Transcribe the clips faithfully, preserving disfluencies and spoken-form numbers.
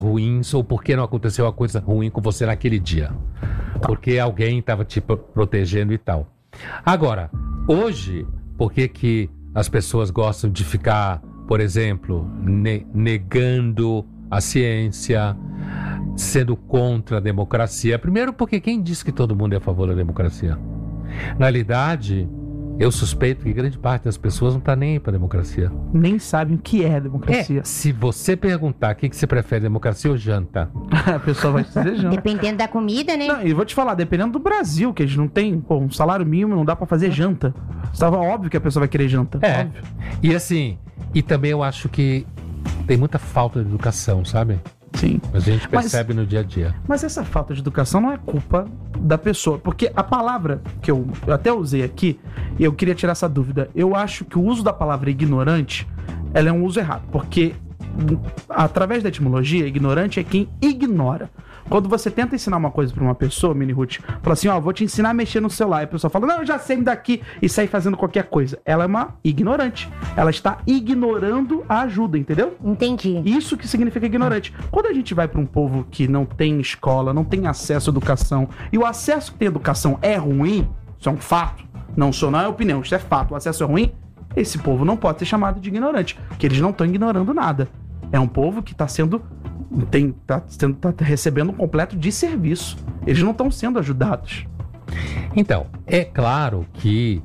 ruins ou por que não aconteceu uma coisa ruim com você naquele dia. Porque alguém estava te protegendo e tal. Agora, hoje, por que que as pessoas gostam de ficar, por exemplo, ne- negando a ciência, sendo contra a democracia? Primeiro, porque quem disse que todo mundo é a favor da democracia? Na realidade, eu suspeito que grande parte das pessoas não está nem aí para a democracia. Nem sabem o que é democracia. É, se você perguntar o que, que você prefere, democracia ou janta? A pessoa vai te dizer janta. Dependendo da comida, né? Não, e vou te falar, dependendo do Brasil, que a gente não tem, pô, um salário mínimo, não dá pra fazer janta. Estava óbvio que a pessoa vai querer janta. É. Óbvio. E assim, e também eu acho que tem muita falta de educação, sabe? Sim. A gente Mas- percebe no dia a dia. Mas essa falta de educação não é culpa da pessoa. Porque a palavra que eu, eu até usei aqui, e eu queria tirar essa dúvida. Eu acho que o uso da palavra ignorante, ela é um uso errado. Porque, através da etimologia, ignorante é quem ignora. Quando você tenta ensinar uma coisa pra uma pessoa, Mini Ruth, fala assim, ó, vou te ensinar a mexer no celular. E a pessoa fala, não, eu já sei me daqui, e sai fazendo qualquer coisa. Ela é uma ignorante. Ela está ignorando a ajuda, entendeu? Entendi. Isso que significa ignorante. Quando a gente vai para um povo que não tem escola, não tem acesso à educação, e o acesso que tem à educação é ruim, isso é um fato, não só não é opinião, isso é fato, o acesso é ruim, esse povo não pode ser chamado de ignorante, porque eles não estão ignorando nada. É um povo que está sendo, tem, tá, sendo, tá recebendo um completo desserviço. Eles não estão sendo ajudados. Então, é claro que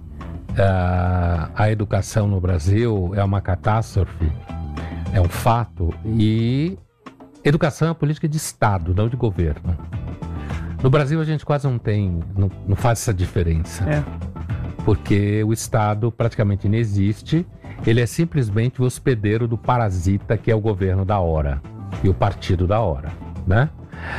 uh, a educação no Brasil é uma catástrofe, é um fato, e educação é uma política de Estado, não de governo. No Brasil a gente quase não tem, não, não faz essa diferença, É. porque o Estado praticamente não existe, ele é simplesmente o hospedeiro do parasita que é o governo da hora e o partido da hora, né?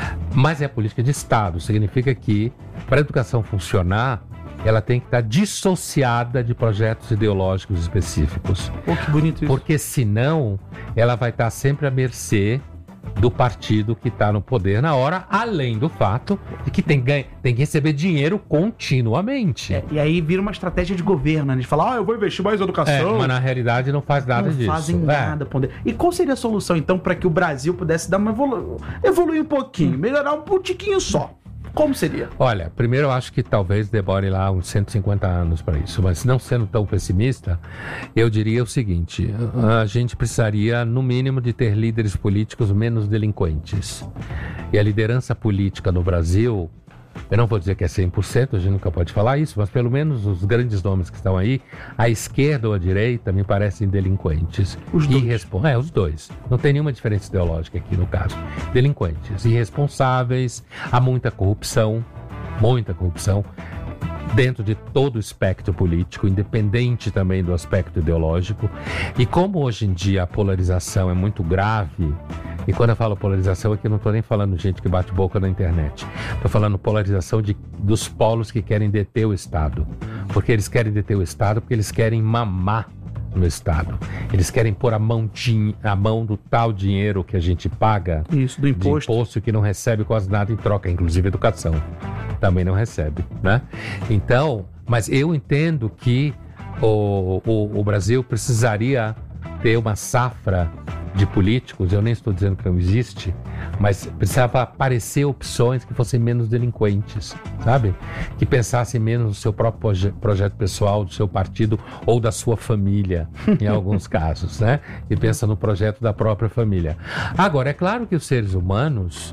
Mas é política de Estado, significa que para a educação funcionar, ela tem que estar dissociada de projetos ideológicos específicos. Pô, que bonito isso. Porque senão ela vai estar sempre à mercê do partido que está no poder na hora, além do fato de que tem, ganha, tem que receber dinheiro continuamente. É, e aí vira uma estratégia de governo, né? A gente fala, ah, eu vou investir mais em É, educação. mas na realidade não faz nada não disso. fazem É. nada, Ponder. E qual seria a solução, então, para que o Brasil pudesse dar uma evolu... evoluir um pouquinho, melhorar um tiquinho só? Como seria? Olha, primeiro eu acho que talvez demore lá uns cento e cinquenta anos para isso, mas não sendo tão pessimista, eu diria o seguinte, a gente precisaria, no mínimo, de ter líderes políticos menos delinquentes. E a liderança política no Brasil, eu não vou dizer que é cem por cento, a gente nunca pode falar isso, mas pelo menos os grandes nomes que estão aí, a esquerda ou a direita, me parecem delinquentes. Os dois. Irrespon- É, os dois. Não tem nenhuma diferença ideológica aqui no caso. Delinquentes, irresponsáveis, há muita corrupção, muita corrupção, dentro de todo o espectro político, independente também do aspecto ideológico. E como hoje em dia a polarização é muito grave, e quando eu falo polarização aqui eu não estou nem falando de gente que bate boca na internet, estou falando polarização de, dos polos que querem deter o Estado, porque eles querem deter o Estado porque eles querem mamar no Estado, eles querem pôr a mão, din- a mão do tal dinheiro que a gente paga, Isso, do de imposto. imposto que não recebe quase nada em troca, inclusive educação, também não recebe, né? Então, mas eu entendo que o, o, o Brasil precisaria ter uma safra de políticos, eu nem estou dizendo que não existe, mas precisava aparecer opções que fossem menos delinquentes, sabe? Que pensassem menos no seu próprio proje- projeto pessoal, do seu partido ou da sua família, em alguns casos, né? E pensa no projeto da própria família. Agora, é claro que os seres humanos,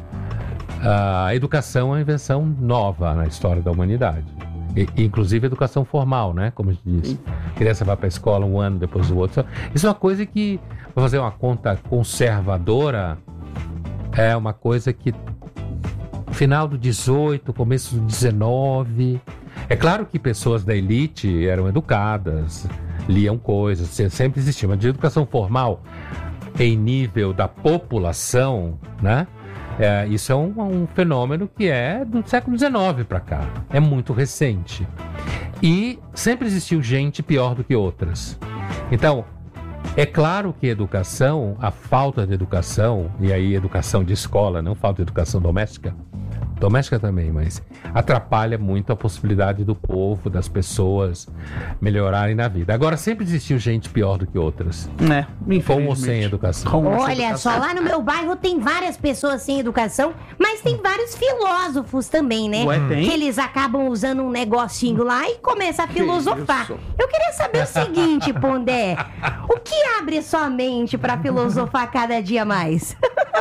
a educação é uma invenção nova na história da humanidade. E, inclusive educação formal, né? Como a gente disse. A criança vai para a escola um ano, depois o outro. Isso é uma coisa que, para fazer uma conta conservadora, é uma coisa que final do dezoito, começo do dezenove. É claro que pessoas da elite eram educadas, liam coisas, sempre existia. Mas de educação formal, em nível da população, né? É, isso é um, um fenômeno que é do século dezenove para cá, é muito recente. E sempre existiu gente pior do que outras. Então, é claro que educação, a falta de educação, e aí educação de escola, não falta de educação doméstica, doméstica também, mas atrapalha muito a possibilidade do povo, das pessoas melhorarem na vida. Agora, sempre existiu gente pior do que outras, É, com ou sem educação. Com ou sem Olha educação. só, lá no meu bairro tem várias pessoas sem educação, mas tem vários filósofos também, né? Ué, tem? Que eles acabam usando um negocinho lá e começam a filosofar. isso? Eu queria saber o seguinte, Pondé. O que abre sua mente pra filosofar cada dia mais?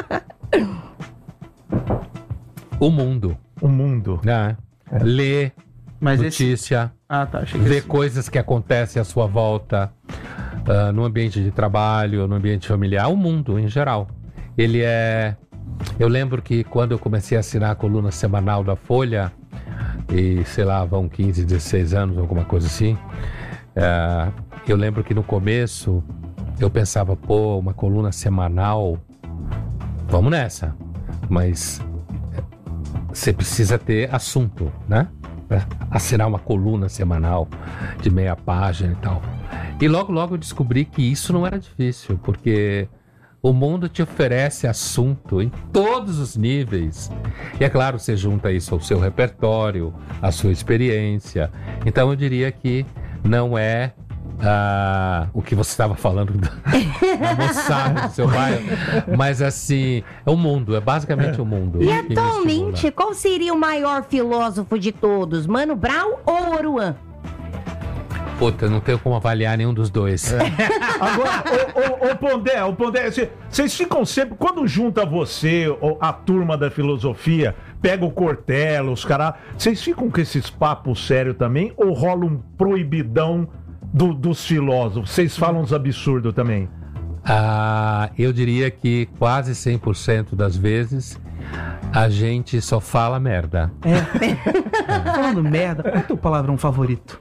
O mundo, O mundo. né? Ler Mas esse... notícia, Ah, tá. Achei que ver esse... coisas que acontecem à sua volta, ah, no ambiente de trabalho, no ambiente familiar, o mundo em geral. Ele é... Eu lembro que quando eu comecei a assinar a coluna semanal da Folha, e sei lá, vão quinze, dezesseis anos, alguma coisa assim, ah, eu lembro que no começo eu pensava, pô, uma coluna semanal, vamos nessa. Mas você precisa ter assunto, né? Pra assinar uma coluna semanal de meia página e tal. E logo, logo eu descobri que isso não era difícil, porque o mundo te oferece assunto em todos os níveis. E é claro, você junta isso ao seu repertório, à sua experiência. Então eu diria que não é ah, o que você estava falando da da moçada do seu bairro, mas assim, é o mundo, é basicamente o mundo. E que me atualmente, estimula. qual seria o maior filósofo de todos? Mano Brown ou Oruan? Puta, não tenho como avaliar nenhum dos dois. Agora, ô, ô, ô Pondé, ô Pondé, cê- vocês ficam sempre, quando junta você, ô, a turma da filosofia, pega o Cortella, os caras, vocês ficam com esses papos sérios também, ou rola um proibidão do- dos filósofos? Vocês falam uns absurdos também? Ah, eu diria que quase cem por cento das vezes a gente só fala merda. Falando merda, qual é o teu palavrão favorito?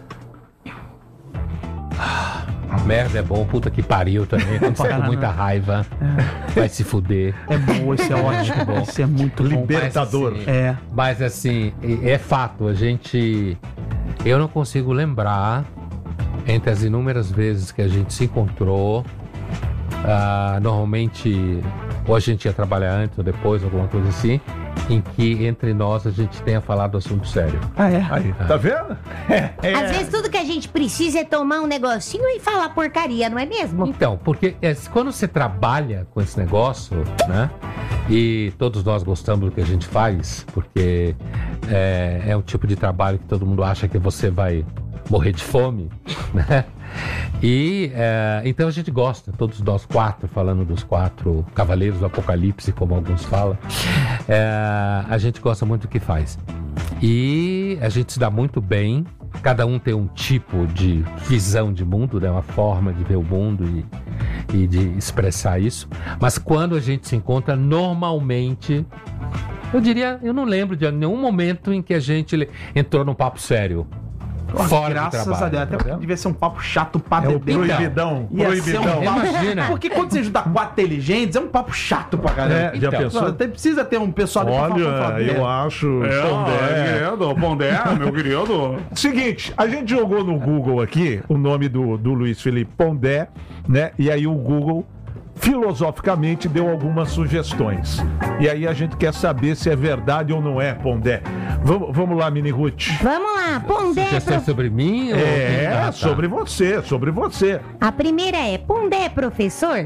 Merda é bom, puta que pariu também. Quando você tá com muita raiva, vai se fuder. É bom, esse é ótimo. bom. Esse é muito bom. Libertador. Mas, assim, É. Mas assim, é é fato, a gente. Eu não consigo lembrar, entre as inúmeras vezes que a gente se encontrou, ah, normalmente, ou a gente ia trabalhar antes ou depois, alguma coisa assim, em que entre nós a gente tenha falado assunto sério. Ah, é? Aí, tá vendo? É, é. Às vezes tudo que a gente precisa é tomar um negocinho e falar porcaria, não é mesmo? Então, porque é, quando você trabalha com esse negócio, né? E todos nós gostamos do que a gente faz, porque é, é um tipo de trabalho que todo mundo acha que você vai morrer de fome, né? E é, então a gente gosta, todos nós quatro, falando dos quatro cavaleiros do apocalipse, como alguns falam, é, a gente gosta muito do que faz. E a gente se dá muito bem, cada um tem um tipo de visão de mundo, né? Uma forma de ver o mundo e, e de expressar isso. Mas quando a gente se encontra, normalmente, eu diria, eu não lembro de nenhum momento em que a gente entrou num papo sério. Ó, Fora do graças trabalho, a Deus. Até tá porque vendo? devia ser um papo chato pra É o beber. proibidão, Ia ser um proibidão. papo- Imagina. Porque quando você junta quatro inteligentes, é um papo chato pra caramba. É, já Então, pensou? Até precisa ter um pessoal ali pra falar- pra falar Olha, eu merda. acho, É, Pondé. querido, Pondé, meu querido. Seguinte, a gente jogou no Google aqui o nome do, do Luiz Felipe Pondé, né? E aí o Google filosoficamente deu algumas sugestões. E aí a gente quer saber se é verdade ou não é, Pondé. Vamos, vamos lá, Mini Ruth. Vamos lá, Pondé. Sugestão prof- sobre mim? ou- É, Ah, tá. sobre você, sobre você. A primeira é: Pondé é professor?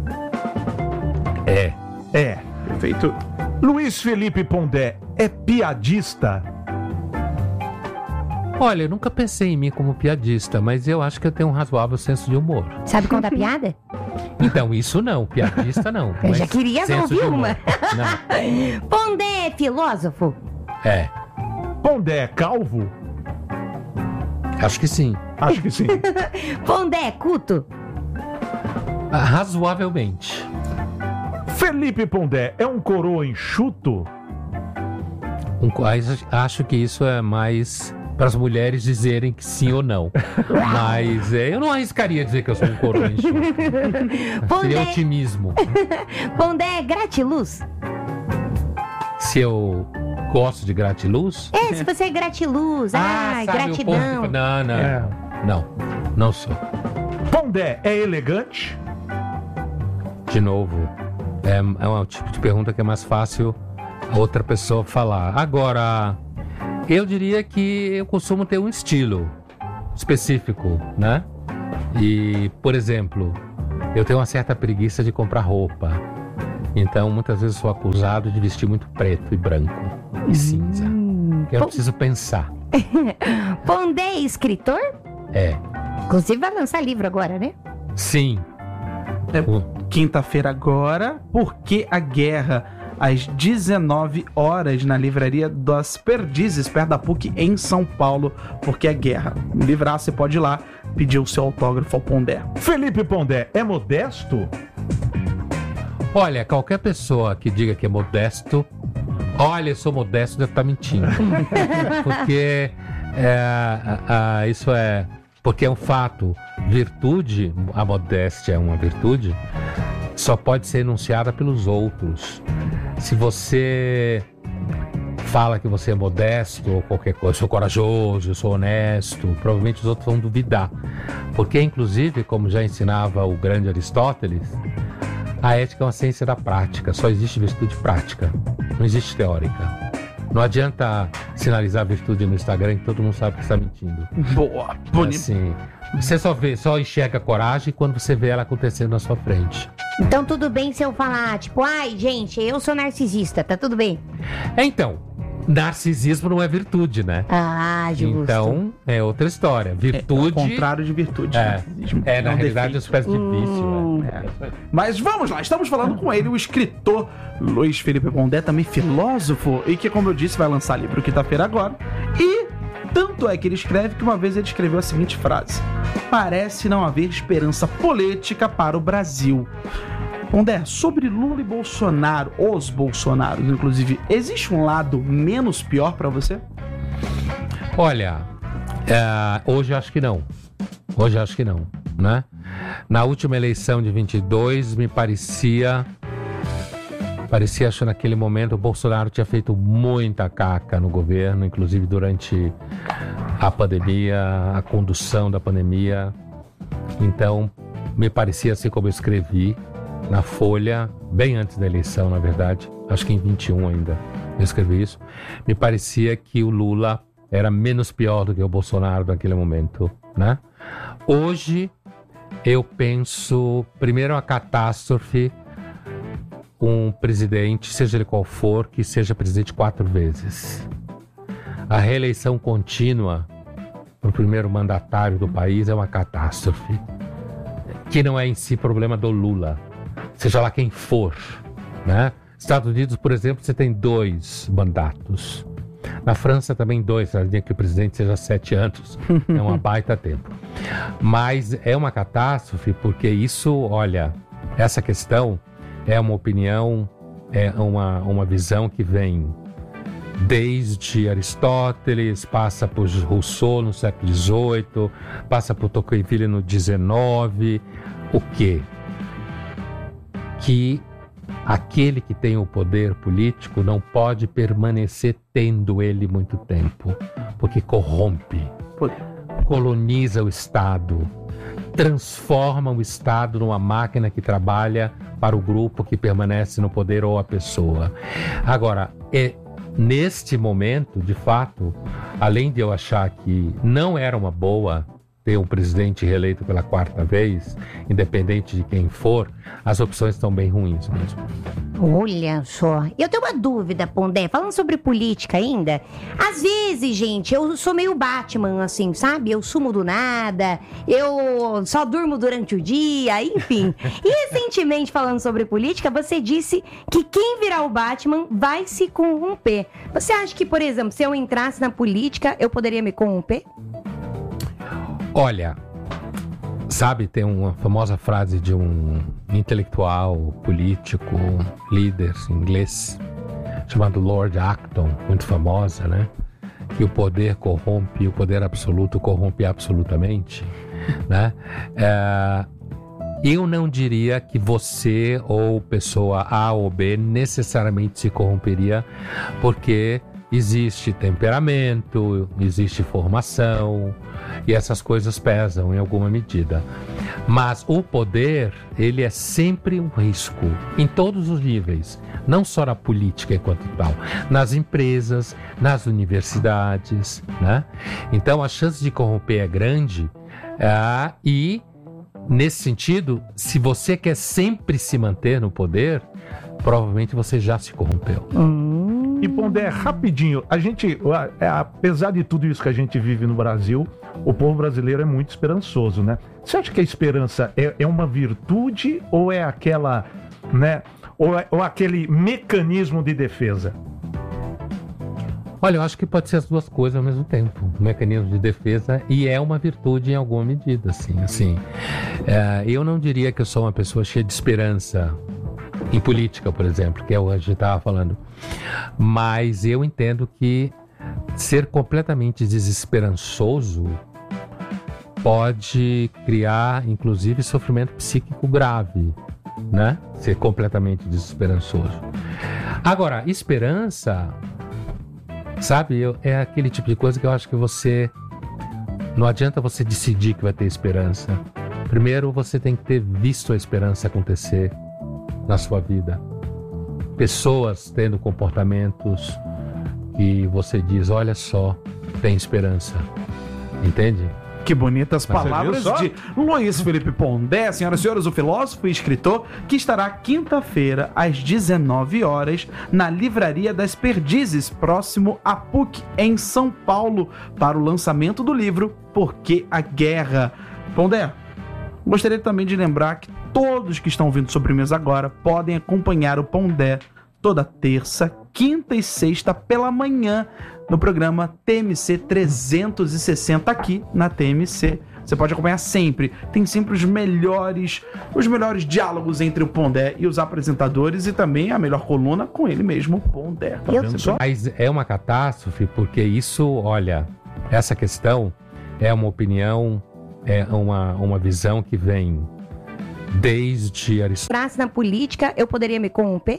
É. É, perfeito. Luiz Felipe Pondé é piadista? Olha, eu nunca pensei em mim como piadista, mas eu acho que eu tenho um razoável senso de humor. Sabe contar piada? Então, isso não, piadista não. Eu mas já queria senso ouvir de humor. uma. Não. Pondé é filósofo? É, Pondé é calvo? acho que sim. Acho que sim. Pondé é culto? Ah, razoavelmente. Felipe Pondé é um coroa enxuto? Um co- aí acho que isso é mais para as mulheres dizerem que sim ou não. Mas é, eu não arriscaria dizer que eu sou um coroa enxuto. Seria Pondé, otimismo. Pondé é gratiluz? Se eu gosto de gratiluz... É, se você é gratiluz. Ai, sabe o gratidão. ponto que- Não, não, É. não. Não sou. Pondé é elegante? De novo, é, é um tipo de pergunta que é mais fácil outra pessoa falar. Agora, eu diria que eu costumo ter um estilo específico, né? E, por exemplo, eu tenho uma certa preguiça de comprar roupa. Então, muitas vezes sou acusado de vestir muito preto e branco e cinza. Hum, Eu não Pon- preciso pensar. Pondé é escritor? É, Inclusive vai lançar livro agora, né? sim. É, O- quinta-feira agora, Por que a Guerra? Às dezenove horas, na livraria das Perdizes, perto da P U C, em São Paulo, Porque a Guerra. Um livraço, você pode ir lá pedir o seu autógrafo ao Pondé. Felipe Pondé, é modesto? Olha, qualquer pessoa que diga que é modesto, olha, eu sou modesto, deve estar mentindo. Porque é, a- a- isso é. Porque é um fato. Virtude, a modéstia é uma virtude, só pode ser enunciada pelos outros. Se você fala que você é modesto ou qualquer coisa, eu sou corajoso, eu sou honesto, provavelmente os outros vão duvidar. Porque, inclusive, como já ensinava o grande Aristóteles, a ética é uma ciência da prática, só existe virtude prática, não existe teórica. Não adianta sinalizar virtude no Instagram que todo mundo sabe que está mentindo. Boa, bonito. Assim, você só vê, só enxerga a coragem quando você vê ela acontecendo na sua frente. Então tudo bem se eu falar, tipo, ai, gente, eu sou narcisista, tá tudo bem? É, então, narcisismo não é virtude, né? Ah, justo. Então, é outra história. É o Virtude contrário de virtude. É. narcisismo. é, na um realidade, é uma defeito. espécie de vício. Hum. né? Mas vamos lá, estamos falando com ele, o escritor Luiz Felipe Pondé, também filósofo, e que, como eu disse, vai lançar livro quinta-feira agora. E tanto é que ele escreve que uma vez ele escreveu a seguinte frase: parece não haver esperança política para o Brasil. Pondé, sobre Lula e Bolsonaro, os Bolsonaros, inclusive, existe um lado menos pior para você? Olha, é, hoje eu acho que não. Hoje eu acho que não, né? Na última eleição de vinte e dois, me parecia... Parecia, acho, naquele momento, o Bolsonaro tinha feito muita caca no governo, inclusive durante a pandemia, a condução da pandemia. Então, me parecia, assim como eu escrevi na Folha, bem antes da eleição, na verdade, acho que em vinte e um ainda eu escrevi isso, me parecia que o Lula era menos pior do que o Bolsonaro naquele momento, né? Hoje, eu penso, primeiro, uma catástrofe, um presidente, seja ele qual for, que seja presidente quatro vezes. A reeleição contínua para o primeiro mandatário do país é uma catástrofe, que não é em si problema do Lula, seja lá quem for, né? Estados Unidos, por exemplo, você tem dois mandatos. Na França também dois, a linha que o presidente seja sete anos. É uma baita tempo. Mas é uma catástrofe porque isso, olha, essa questão é uma opinião, é uma, uma visão que vem desde Aristóteles, passa por Rousseau no século dezoito, passa por Tocqueville no dezenove. O quê? Que aquele que tem o poder político não pode permanecer tendo ele muito tempo, porque corrompe, coloniza o Estado, transforma o Estado numa máquina que trabalha para o grupo que permanece no poder ou a pessoa. Agora, é, neste momento, de fato, além de eu achar que não era uma boa ter um presidente reeleito pela quarta vez, independente de quem for, as opções estão bem ruins mesmo. Olha só, eu tenho uma dúvida, Pondé, falando sobre política ainda. Às vezes, gente, eu sou meio Batman, assim, sabe? Eu sumo do nada, eu só durmo durante o dia, enfim. E recentemente, falando sobre política, você disse que quem virar o Batman vai se corromper. Você acha que, por exemplo, se eu entrasse na política, eu poderia me corromper? Olha, sabe, tem uma famosa frase de um intelectual, político, líder inglês, chamado Lord Acton, muito famosa, né? Que o poder corrompe, o poder absoluto corrompe absolutamente, né? É, eu não diria que você ou pessoa A ou B necessariamente se corromperia, porque existe temperamento, existe formação, e essas coisas pesam em alguma medida. Mas o poder, ele é sempre um risco, em todos os níveis, não só na política enquanto tal, nas empresas, nas universidades, né? Então a chance de corromper é grande, ah, e nesse sentido, se você quer sempre se manter no poder, provavelmente você já se corrompeu. Hum. E Pondé, rapidinho, a gente, é, apesar de tudo isso que a gente vive no Brasil, o povo brasileiro é muito esperançoso, né? Você acha que a esperança é, é uma virtude ou é aquela, né, ou, é, ou aquele mecanismo de defesa? Olha, eu acho que pode ser as duas coisas ao mesmo tempo. Um mecanismo de defesa e é uma virtude em alguma medida, assim. assim. É, eu não diria que eu sou uma pessoa cheia de esperança em política, por exemplo, que é o que a gente estava falando. Mas eu entendo que ser completamente desesperançoso pode criar, inclusive, sofrimento psíquico grave, né? Ser completamente desesperançoso. Agora, esperança, sabe, eu, é aquele tipo de coisa que eu acho que você... Não adianta você decidir que vai ter esperança. Primeiro, você tem que ter visto a esperança acontecer na sua vida. Pessoas tendo comportamentos que você diz, olha só, tem esperança. Entende? Que bonitas Mas palavras você viu de Luiz Felipe Pondé, senhoras e senhores, o filósofo e escritor, que estará quinta-feira, às dezenove horas, na Livraria das Perdizes, próximo à P U C, em São Paulo, para o lançamento do livro Por que a Guerra? Pondé, gostaria também de lembrar que todos que estão ouvindo Sobremesa agora podem acompanhar o Pondé toda terça, quinta e sexta pela manhã no programa T M C trezentos e sessenta aqui na T M C. Você pode acompanhar sempre. Tem sempre os melhores, os melhores diálogos entre o Pondé e os apresentadores e também a melhor coluna com ele mesmo, Pondé. Tá Eu- vendo só? Mas é uma catástrofe porque isso, olha, essa questão é uma opinião, é uma, uma visão que vem desde Aristóteles. Praça na política, eu poderia me corromper?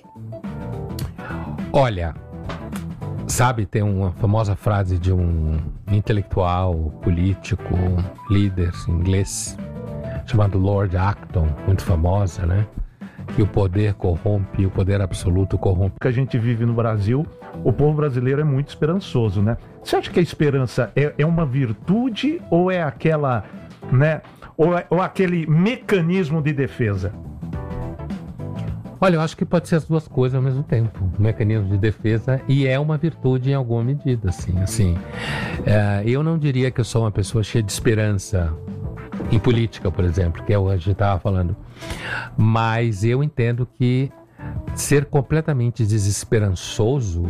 Olha, sabe, tem uma famosa frase de um intelectual, político, líder inglês, chamado Lord Acton, muito famosa, né? Que o poder corrompe, o poder absoluto corrompe. Que a gente vive no Brasil, o povo brasileiro é muito esperançoso, né? Você acha que a esperança é, é uma virtude ou é aquela, né, ou, é, ou aquele mecanismo de defesa? Olha, eu acho que pode ser as duas coisas ao mesmo tempo. Um mecanismo de defesa e é uma virtude em alguma medida, assim. assim. É, eu não diria que eu sou uma pessoa cheia de esperança em política, por exemplo, que é o que a gente estava falando. Mas eu entendo que ser completamente desesperançoso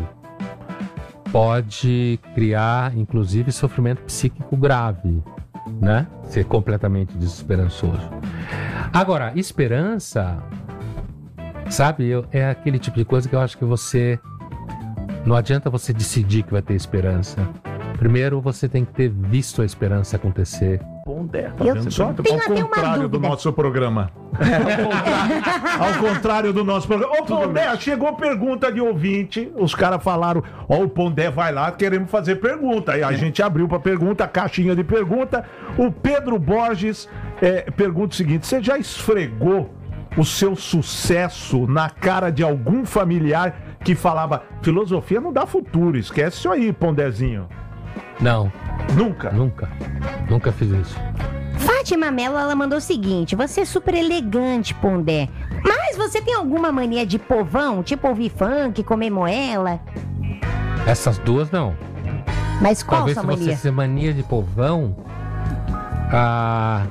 pode criar, inclusive, sofrimento psíquico grave, né? Ser completamente desesperançoso. Agora, esperança... Sabe, eu, é aquele tipo de coisa que eu acho que você... Não adianta você decidir que vai ter esperança. Primeiro, você tem que ter visto a esperança acontecer. Pondé. Tá Eu vendo só? tenho Ao até uma contrário do dúvida. nosso programa. Ao contrário, ao contrário do nosso programa. Ô, Pondé, chegou pergunta de ouvinte. Os caras falaram, ó, o Pondé vai lá, queremos fazer pergunta. Aí a gente abriu pra pergunta, a caixinha de pergunta. O Pedro Borges é, pergunta o seguinte, você já esfregou o seu sucesso na cara de algum familiar que falava, filosofia não dá futuro, esquece isso aí, Pondézinho? Não, Nunca. nunca. Nunca fiz isso. Fátima Mello, ela mandou o seguinte: você é super elegante, Pondé, mas você tem alguma mania de povão? Tipo ouvir funk, comer moela? Essas duas, não. Mas qual Talvez sua se você mania? ser mania de povão... Ah...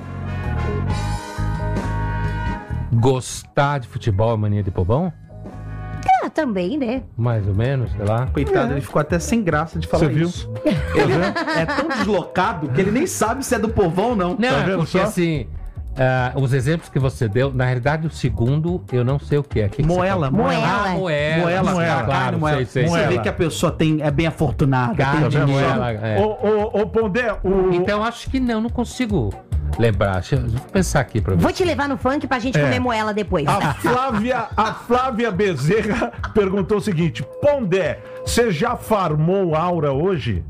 Gostar de futebol é mania de povão? Ah, também, né? Mais ou menos, sei lá. Coitado, ele ficou até sem graça de falar Você viu? isso. Ele é tão deslocado que ele nem sabe se é do povão ou não. Não, Tá é vendo porque só? assim, ah, os exemplos que você deu, na realidade o segundo, eu não sei o que é. Que que você Moela, falou? moela. Ah, moela. Moela, moela, carne, claro, moela. sei, sei. Você Moela. vê que a pessoa tem, é bem afortunada, Carne, tem dinheiro. moela, é. Ô, ô, ô, Pondé, o... Então acho que não, não consigo. lembrar. Deixa eu vou pensar aqui pra Vou você. te levar no funk pra gente É. comer moela depois. A Flávia, a Flávia Bezerra perguntou o seguinte: Pondé, você já farmou aura hoje?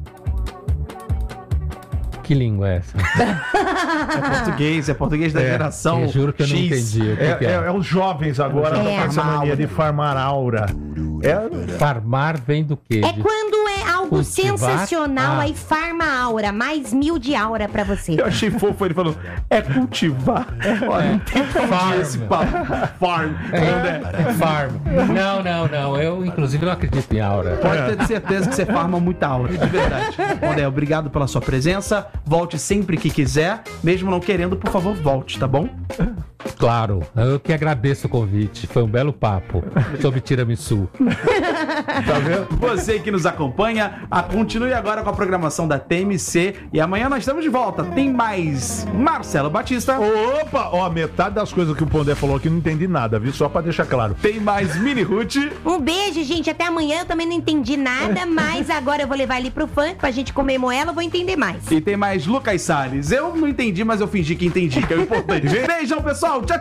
Que língua é essa? É português, é português da É, geração Eu juro que eu não X. entendi o que É, que é. é- é os jovens agora É. estão com essa mania de farmar aura. É, Farmar vem do quê? É De- quando é algo Cultivar? sensacional, Ah. aí farma aura, mais mil de aura pra você. Eu achei fofo ele falando, é cultivar. Olha, não tem pra onde Farm. ir esse papo. Farm. É, farm. Não, não, não. Eu, inclusive, não acredito em aura. Pode ter certeza que você farma muita aura, de verdade. Pondé, obrigado pela sua presença. Volte sempre que quiser. Mesmo não querendo, por favor, volte, tá bom? Claro, eu que agradeço o convite. Foi um belo papo sobre tiramisu. Tá vendo? Você que nos acompanha, a, continue agora com a programação da T M C. E amanhã nós estamos de volta. Tem mais Marcelo Batista. opa, ó, metade das coisas que o Pondé falou aqui eu não entendi nada, viu? Só pra deixar claro. Tem mais Mini Ruth. Um beijo, gente. Até amanhã. Eu também não entendi nada, mas agora eu vou levar ele pro funk pra gente comer moela. Eu vou entender mais. E tem mais Lucas Salles. Eu não entendi, mas eu fingi que entendi, que é o importante. Beijão, pessoal. Tchau.